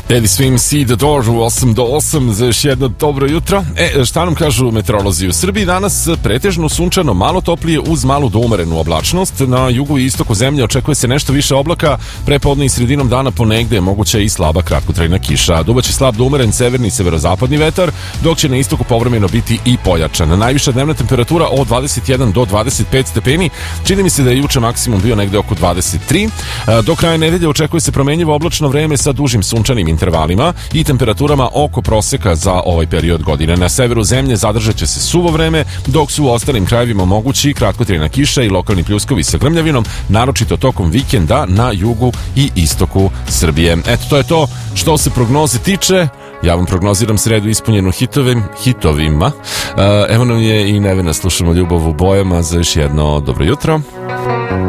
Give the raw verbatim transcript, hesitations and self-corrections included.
Teddy Swim, See the Door u osam do osam za još jedno dobro jutro. E, šta nam kažu meteorolozi? U Srbiji danas pretežno sunčano, malo toplije uz malu do umerenu oblačnost. Na jugu i istoku zemlje očekuje se nešto više oblaka, prepodne i sredinom dana ponegde je moguća i slaba kratkotrajna kiša. Duvaće slab do umeren severni i severozapadni vetar, dok će na istoku povremeno biti i pojačan. Najviša dnevna temperatura od dvadeset jedan do dvadeset pet stepeni. Čini mi se da je juče maksimum bio negde oko dvadeset tri. Do kraja nedelje očekuje se promenjivo oblačno vreme sa dužim sunčanim intervalima i temperaturama oko proseka za ovaj period godine. Na severu zemlje zadržat će se suvo vreme, dok su u ostalim krajevima mogući kratkotrajna kiša i lokalni pljuskovi sa grmljavinom, naročito tokom vikenda na jugu i istoku Srbije. Eto, to je to što se prognoze tiče. Ja vam prognoziram sredu ispunjenu hitovim, hitovima. Evo nam je i Nevena, slušamo Ljubav u bojama za još jedno dobro jutro.